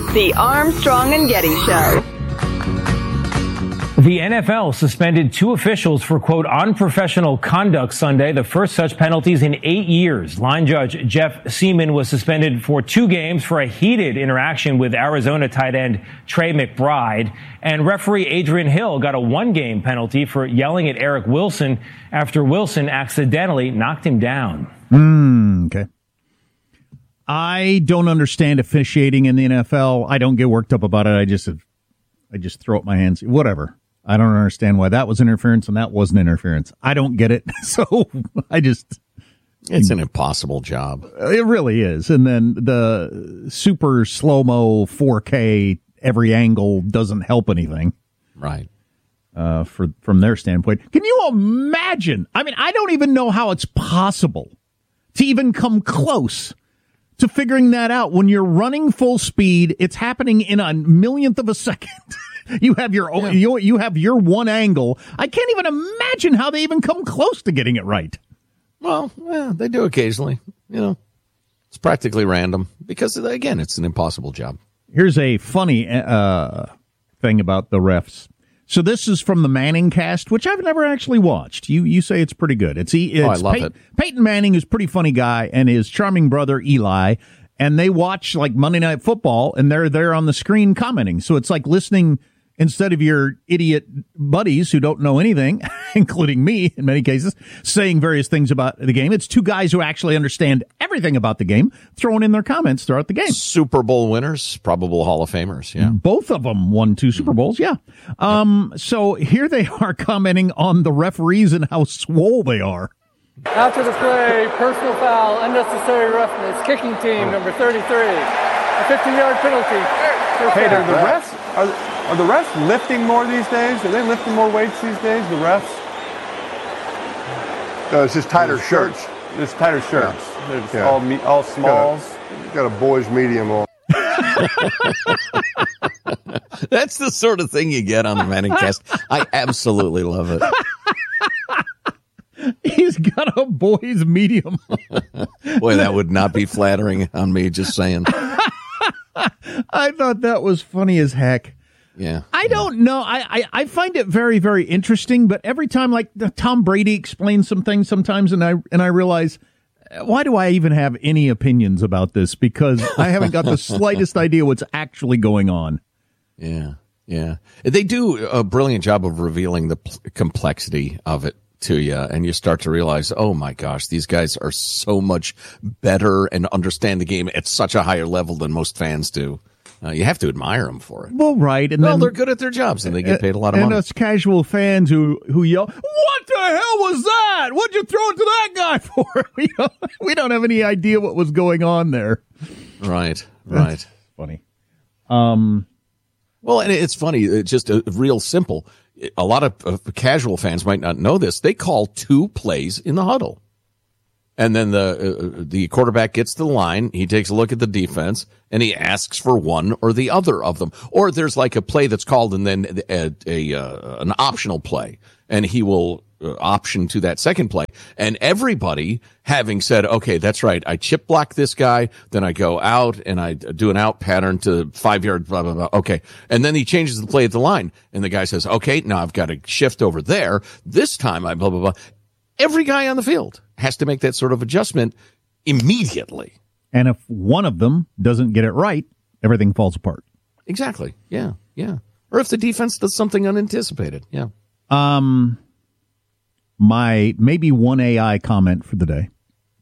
The Armstrong and Getty Show. The NFL suspended 2 officials for, quote, unprofessional conduct Sunday, the first such penalties in 8 years. Line judge Jeff Seaman was suspended for 2 games for a heated interaction with Arizona tight end Trey McBride. And referee Adrian Hill got a 1-game penalty for yelling at Eric Wilson after Wilson accidentally knocked him down. Okay. I don't understand officiating in the NFL. I don't get worked up about it. I just throw up my hands. Whatever. I don't understand why that was interference and that wasn't interference. I don't get it. So it's an impossible job. It really is. And then the super slow-mo 4K every angle doesn't help anything. Right. From their standpoint. Can you imagine? I mean, I don't even know how it's possible to even come close to figuring that out. When you're running full speed, it's happening in a millionth of a second. You have your own, you have your one angle. I can't even imagine how they even come close to getting it right. Well, they do occasionally. It's practically random because, again, it's an impossible job. Here's a funny thing about the refs. So this is from the Manning cast, which I've never actually watched. You say it's pretty good. I love it. Peyton Manning is a pretty funny guy, and his charming brother Eli, and they watch like Monday Night Football, and they're there on the screen commenting. So it's like listening. Instead of your idiot buddies who don't know anything, including me in many cases, saying various things about the game, it's 2 guys who actually understand everything about the game throwing in their comments throughout the game. Super Bowl winners, probable Hall of Famers, yeah. Both of them won 2 Super Bowls, yeah. So here they are commenting on the referees and how swole they are. After the play, personal foul, unnecessary roughness, kicking team, number 33. A 15-yard penalty. Hey, are the refs lifting more these days? Are they lifting more weights these days, the refs? No, it's just tighter shirts. It's tighter shirts. Yeah. It's all smalls. Got a boy's medium on. That's the sort of thing you get on the Manning cast. I absolutely love it. He's got a boy's medium. Boy, that would not be flattering on me, just saying. I thought that was funny as heck. Yeah. I don't know. I find it very, very interesting, but every time, like Tom Brady explains some things sometimes, and I realize, why do I even have any opinions about this? Because I haven't got the slightest idea what's actually going on. Yeah. They do a brilliant job of revealing the complexity of it to you, and you start to realize, oh my gosh, these guys are so much better and understand the game at such a higher level than most fans do. You have to admire them for it. Well, right. And then they're good at their jobs, and they get paid a lot of money. And us casual fans who yell, what the hell was that? What'd you throw it to that guy for? We don't have any idea what was going on there. Right. That's funny. Well, and it's funny. It's just real simple. A lot of casual fans might not know this. They call 2 plays in the huddle. And then the quarterback gets to the line. He takes a look at the defense, and he asks for one or the other of them. Or there's like a play that's called, and then an optional play, and he will option to that second play. And everybody, having said, okay, that's right, I chip block this guy, then I go out and I do an out pattern to 5 yard, blah, blah, blah. Okay. And then he changes the play at the line, and the guy says, okay, now I've got to shift over there. This time I blah, blah, blah. Every guy on the field has to make that sort of adjustment immediately. And if one of them doesn't get it right, everything falls apart. Exactly. Yeah. Or if the defense does something unanticipated. Yeah. My maybe one AI comment for the day.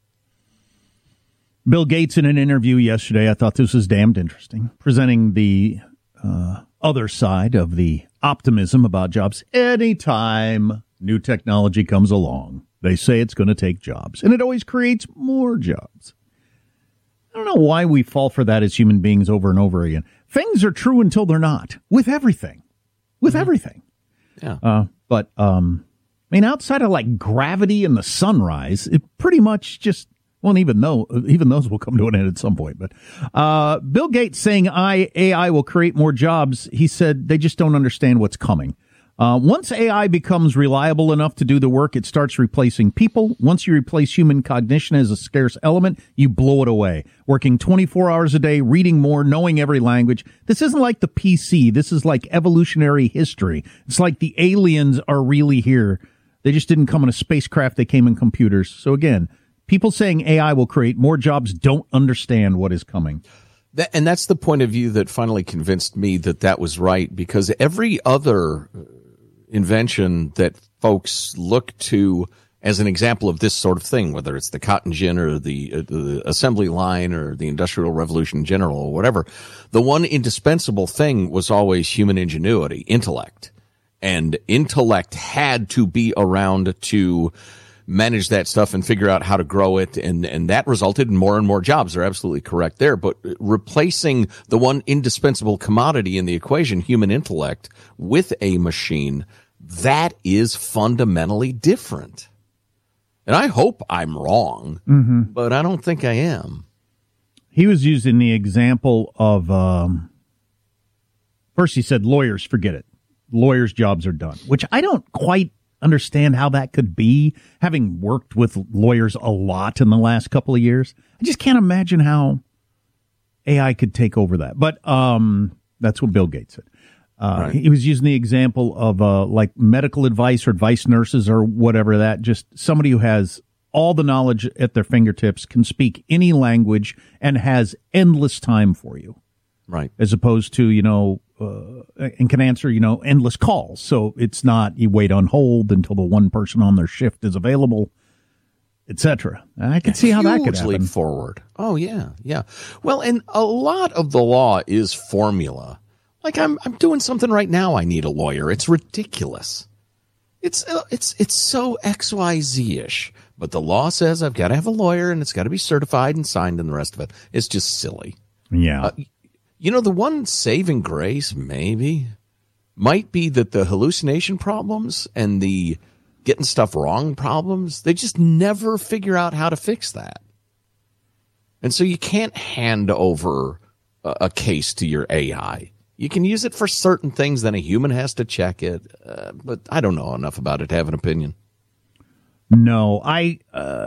Bill Gates in an interview yesterday, I thought this was damned interesting, presenting the other side of the optimism about jobs. Anytime new technology comes along, they say it's going to take jobs, and it always creates more jobs. I don't know why we fall for that as human beings over and over again. Things are true until they're not, with everything. Everything. Yeah. But I mean, outside of like gravity and the sunrise, it pretty much just, well, even those will come to an end at some point. But Bill Gates saying AI will create more jobs, he said they just don't understand what's coming. Once AI becomes reliable enough to do the work, it starts replacing people. Once you replace human cognition as a scarce element, you blow it away. Working 24 hours a day, reading more, knowing every language. This isn't like the PC. This is like evolutionary history. It's like the aliens are really here. They just didn't come in a spacecraft. They came in computers. So again, people saying AI will create more jobs don't understand what is coming. And that's the point of view that finally convinced me that that was right, because every other invention that folks look to as an example of this sort of thing, whether it's the cotton gin or the assembly line or the Industrial Revolution in general or whatever, the one indispensable thing was always human ingenuity, intellect. And intellect had to be around to manage that stuff and figure out how to grow it. And that resulted in more and more jobs. They're absolutely correct there. But replacing the one indispensable commodity in the equation, human intellect, with a machine, that is fundamentally different. And I hope I'm wrong, but I don't think I am. He was using the example of, first he said, lawyers, forget it. Lawyers' jobs are done, which I don't quite understand how that could be, having worked with lawyers a lot in the last couple of years. I just can't imagine how AI could take over that. But that's what Bill Gates said. Right. He was using the example of like medical advice or advice nurses or whatever, that just somebody who has all the knowledge at their fingertips, can speak any language, and has endless time for you. Right. As opposed to, and can answer, endless calls. So it's not you wait on hold until the one person on their shift is available, etc. I can see how that could happen. Leap forward. Oh, yeah, yeah. Well, and a lot of the law is formula. Like I'm doing something right now. I need a lawyer. It's ridiculous. It's so XYZ-ish. But the law says I've got to have a lawyer, and it's got to be certified and signed, and the rest of it. It's just silly. Yeah. The one saving grace maybe might be that the hallucination problems and the getting stuff wrong problems, they just never figure out how to fix that. And so you can't hand over a case to your AI. You can use it for certain things, then a human has to check it. But I don't know enough about it to have an opinion. No, I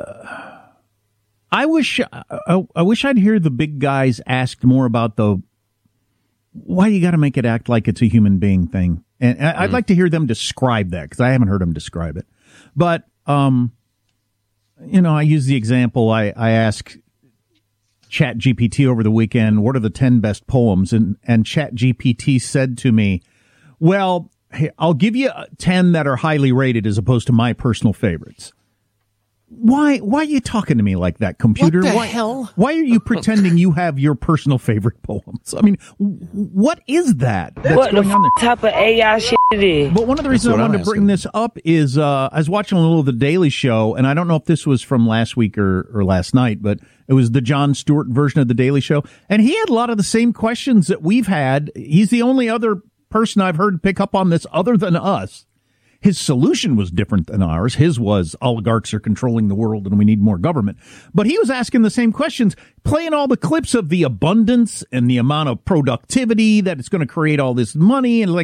wish I'd hear the big guys asked more about why you got to make it act like it's a human being thing. And I'd like to hear them describe that, because I haven't heard them describe it. But, I use the example, I asked ChatGPT over the weekend, what are the 10 best poems? And ChatGPT said to me, well, hey, I'll give you 10 that are highly rated as opposed to my personal favorites. Why are you talking to me like that, computer? What the hell? Why are you pretending you have your personal favorite poems? I mean, what is that? What the type of AI shit it is? But one of the reasons I wanted to bring this up is I was watching a little of The Daily Show, and I don't know if this was from last week or last night, but it was the Jon Stewart version of The Daily Show, and he had a lot of the same questions that we've had. He's the only other person I've heard pick up on this other than us. His solution was different than ours. His was oligarchs are controlling the world and we need more government. But he was asking the same questions, playing all the clips of the abundance and the amount of productivity that it's going to create all this money. And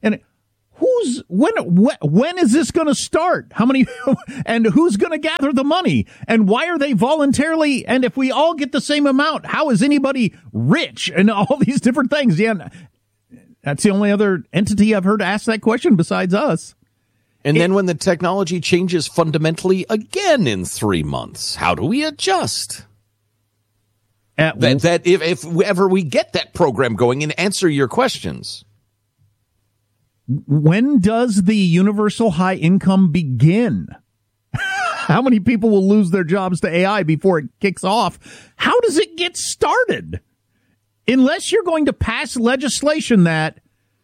when is this going to start? How many, and who's going to gather the money? And why are they voluntarily? And if we all get the same amount, how is anybody rich? And all these different things. Yeah. That's the only other entity I've heard ask that question besides us. And then when the technology changes fundamentally again in 3 months, how do we adjust? That if ever we get that program going and answer your questions. When does the universal high income begin? How many people will lose their jobs to AI before it kicks off? How does it get started? Unless you're going to pass legislation that,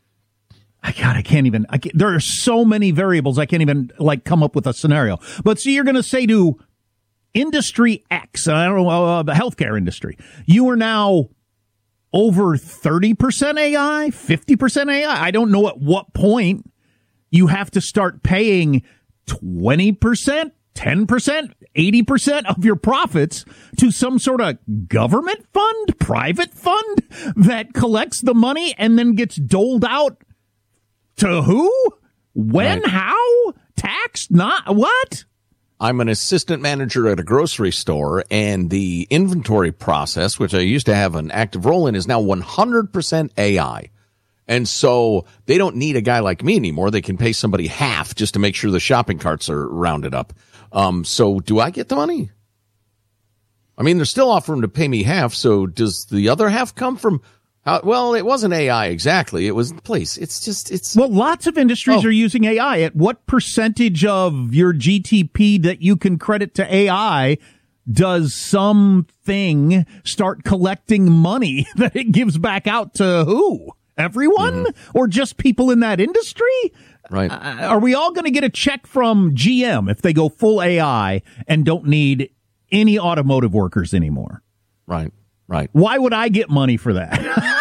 there are so many variables, I can't even come up with a scenario. But so you're going to say to industry X, I don't know, the healthcare industry, you are now over 30% AI, 50% AI. I don't know at what point you have to start paying 20%, 10%, 80% of your profits to some sort of government fund, private fund that collects the money and then gets doled out to who? When? Right. How? Taxed? Not what? I'm an assistant manager at a grocery store, and the inventory process, which I used to have an active role in, is now 100% AI. And so they don't need a guy like me anymore. They can pay somebody half just to make sure the shopping carts are rounded up. So do I get the money? I mean, they're still offering to pay me half. So does the other half come from? Well, it wasn't AI exactly. It was the place. Well, lots of industries are using AI. At what percentage of your GDP that you can credit to AI does something start collecting money that it gives back out to who? Everyone? Or just people in that industry? Right. Are we all going to get a check from GM if they go full AI and don't need any automotive workers anymore? Right. Why would I get money for that?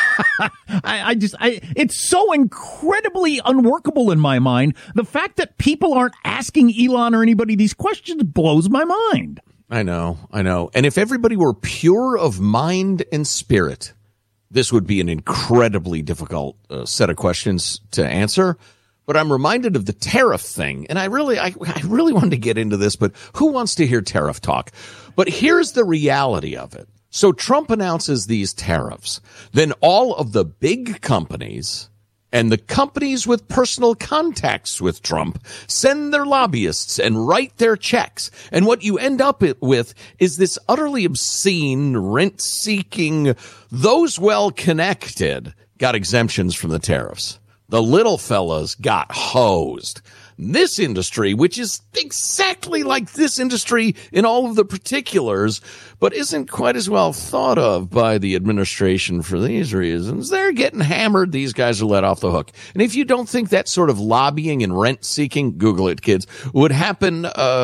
It's so incredibly unworkable in my mind. The fact that people aren't asking Elon or anybody these questions blows my mind. I know. And if everybody were pure of mind and spirit, this would be an incredibly difficult set of questions to answer. But I'm reminded of the tariff thing, and I really wanted to get into this, but who wants to hear tariff talk? But here's the reality of it. So Trump announces these tariffs. Then all of the big companies and the companies with personal contacts with Trump send their lobbyists and write their checks. And what you end up with is this utterly obscene, rent-seeking, those well-connected got exemptions from the tariffs. The little fellas got hosed. This industry, which is exactly like this industry in all of the particulars, but isn't quite as well thought of by the administration for these reasons, they're getting hammered. These guys are let off the hook. And if you don't think that sort of lobbying and rent-seeking, Google it, kids, would happen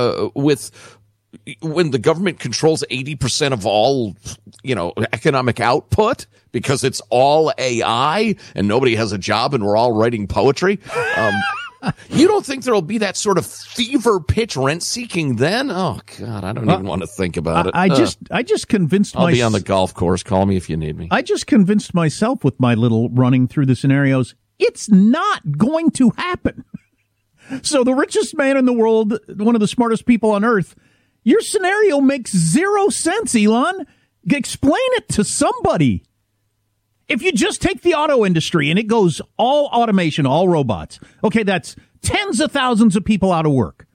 when the government controls 80% of all, economic output because it's all AI and nobody has a job and we're all writing poetry. You don't think there'll be that sort of fever pitch rent seeking then? Oh God, I don't even want to think about it. I just convinced I'll be on the golf course. Call me if you need me. I just convinced myself with my little running through the scenarios. It's not going to happen. So the richest man in the world, one of the smartest people on earth, your scenario makes 0 sense, Elon. Explain it to somebody. If you just take the auto industry and it goes all automation, all robots, okay, that's tens of thousands of people out of work.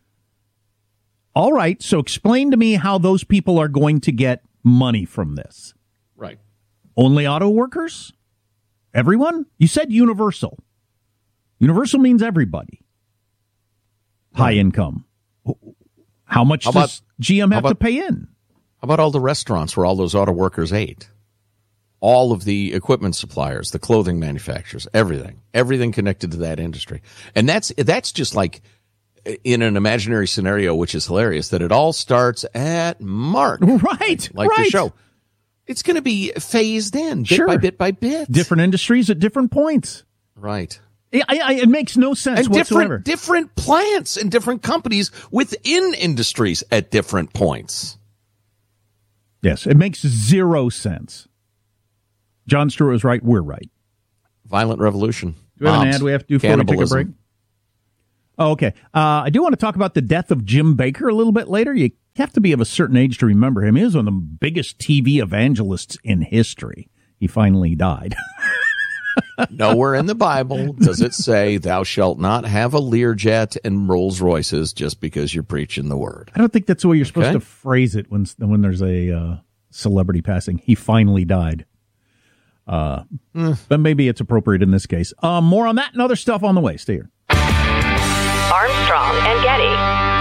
All right, so explain to me how those people are going to get money from this. Right. Only auto workers? Everyone? You said universal. Universal means everybody. High income. How much does GM have to pay in? How about all the restaurants where all those auto workers ate? All of the equipment suppliers, the clothing manufacturers, everything connected to that industry. And that's just like in an imaginary scenario, which is hilarious, that it all starts at Mark. Right. Like the show. It's going to be phased in bit by bit. Different industries at different points. Right. It makes no sense and whatsoever. Different plants and different companies within industries at different points. Yes, it makes 0 sense. John Stewart was right. We're right. Violent revolution. Do we have an ad we have to do before we take a break? Oh, okay. I do want to talk about the death of Jim Baker a little bit later. You have to be of a certain age to remember him. He was one of the biggest TV evangelists in history. He finally died. Nowhere in the Bible does it say thou shalt not have a Learjet and Rolls Royces just because you're preaching the word. I don't think that's the way you're supposed to phrase it when there's a celebrity passing. He finally died. But maybe it's appropriate in this case. More on that and other stuff on the way. Stay here. Armstrong and Getty.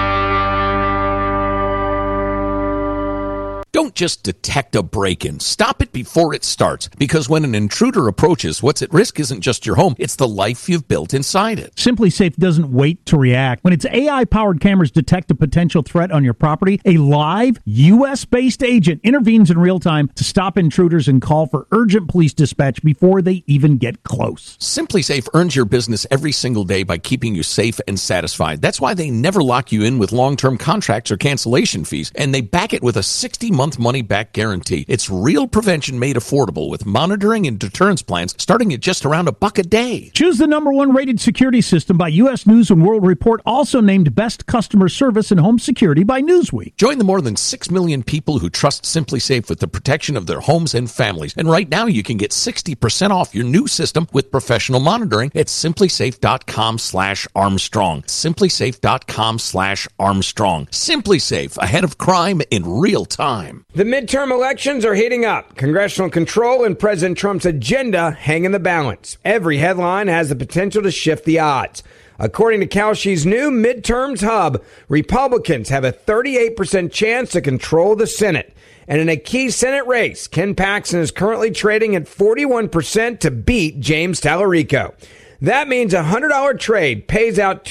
Don't just detect a break-in. Stop it before it starts. Because when an intruder approaches, what's at risk isn't just your home, it's the life you've built inside it. SimpliSafe doesn't wait to react. When its AI-powered cameras detect a potential threat on your property, a live, U.S.-based agent intervenes in real time to stop intruders and call for urgent police dispatch before they even get close. SimpliSafe earns your business every single day by keeping you safe and satisfied. That's why they never lock you in with long-term contracts or cancellation fees, and they back it with a 60-month 6-month money-back guarantee. It's real prevention made affordable with monitoring and deterrence plans starting at just around $1 a day. Choose the #1 rated security system by U.S. News & World Report, also named Best Customer Service in Home Security by Newsweek. Join the more than 6 million people who trust SimpliSafe with the protection of their homes and families. And right now you can get 60% off your new system with professional monitoring at SimpliSafe.com/Armstrong. SimpliSafe.com/Armstrong. SimpliSafe, ahead of crime in real time. The midterm elections are heating up. Congressional control and President Trump's agenda hang in the balance. Every headline has the potential to shift the odds. According to Kalshi's new midterms hub, Republicans have a 38% chance to control the Senate. And in a key Senate race, Ken Paxton is currently trading at 41% to beat James Tallarico. That means a $100 trade pays out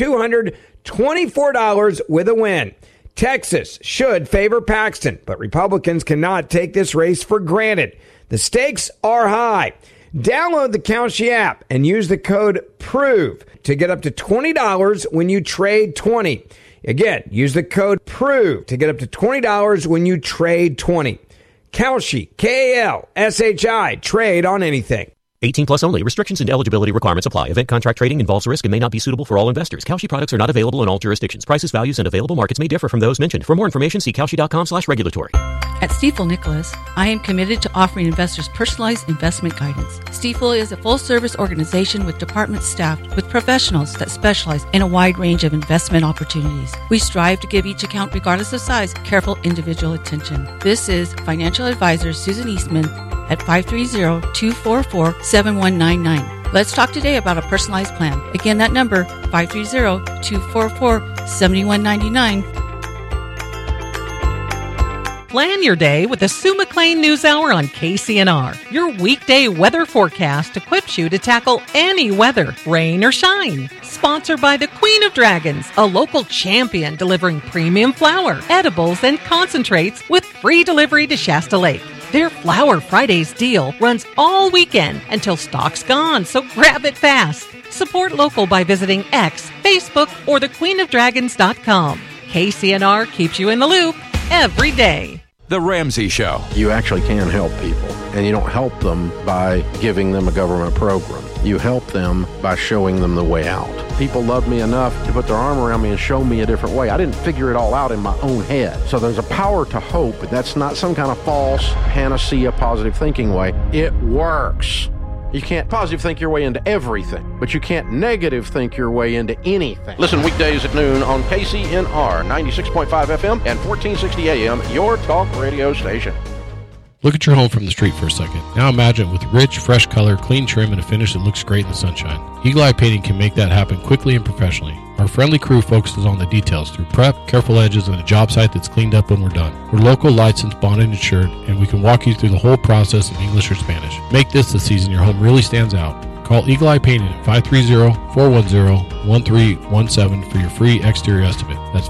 $224 with a win. Texas should favor Paxton, but Republicans cannot take this race for granted. The stakes are high. Download the Kalshi app and use the code PROVE to get up to $20 when you trade 20. Again, use the code PROVE to get up to $20 when you trade 20. Kalshi, K-A-L-S-H-I, trade on anything. 18 plus only. Restrictions and eligibility requirements apply. Event contract trading involves risk and may not be suitable for all investors. Kalshi products are not available in all jurisdictions. Prices, values, and available markets may differ from those mentioned. For more information, see Kalshi.com/regulatory. At Stifel Nicholas, I am committed to offering investors personalized investment guidance. Stifel is a full-service organization with department staffed with professionals that specialize in a wide range of investment opportunities. We strive to give each account, regardless of size, careful individual attention. This is financial advisor Susan Eastman at 530-244-7199. Let's talk today about a personalized plan. Again, that number, 530-244-7199. Plan your day with the Sue McLean News Hour on KCNR. Your weekday weather forecast equips you to tackle any weather, rain or shine. Sponsored by the Queen of Dragons, a local champion delivering premium flour, edibles, and concentrates with free delivery to Shasta Lake. Their Flower Fridays deal runs all weekend until stock's gone, so grab it fast. Support local by visiting X, Facebook, or thequeenofdragons.com. KCNR keeps you in the loop every day. The Ramsey Show. You actually can help people, and you don't help them by giving them a government program. You help them by showing them the way out. People love me enough to put their arm around me and show me a different way. I didn't figure it all out in my own head. So there's a power to hope. That's not some kind of false panacea positive thinking way. It works. You can't positive think your way into everything, but you can't negative think your way into anything. Listen weekdays at noon on KCNR 96.5 FM and 1460 AM, your talk radio station. Look at your home from the street for a second. Now imagine it with rich, fresh color, clean trim, and a finish that looks great in the sunshine. Eagle Eye Painting can make that happen quickly and professionally. Our friendly crew focuses on the details through prep, careful edges, and a job site that's cleaned up when we're done. We're local, licensed, bonded, and insured, and we can walk you through the whole process in English or Spanish. Make this the season your home really stands out. Call Eagle Eye Painting at 530-410-1317 for your free exterior estimate. That's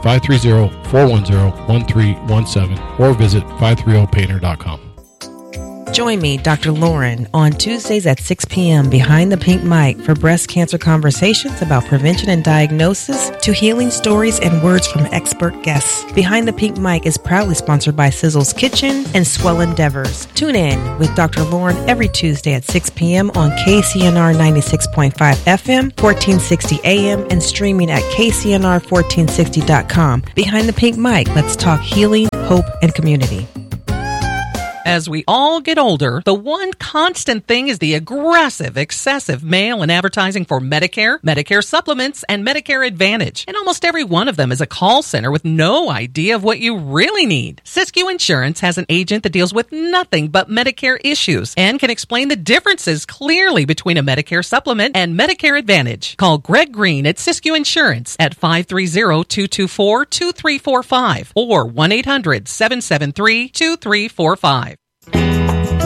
530-410-1317 or visit 530painter.com. Join me, Dr. Lauren, on Tuesdays at 6 p.m. behind the pink mic for breast cancer conversations about prevention and diagnosis to healing stories and words from expert guests. Behind the Pink Mic is proudly sponsored by Sizzle's Kitchen and Swell Endeavors. Tune in with Dr. Lauren every Tuesday at 6 p.m. on KCNR 96.5 FM, 1460 AM, and streaming at KCNR1460.com. Behind the Pink Mic, let's talk healing, hope, and community. As we all get older, the one constant thing is the aggressive, excessive mail and advertising for Medicare, Medicare supplements, and Medicare Advantage. And almost every one of them is a call center with no idea of what you really need. Siskiyou Insurance has an agent that deals with nothing but Medicare issues and can explain the differences clearly between a Medicare supplement and Medicare Advantage. Call Greg Green at Siskiyou Insurance at 530-224-2345 or 1-800-773-2345.